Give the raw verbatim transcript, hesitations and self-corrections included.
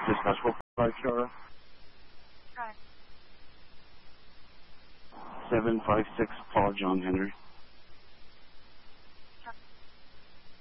Dispatch four five Charlie. Right. seven five six Paul John Henry.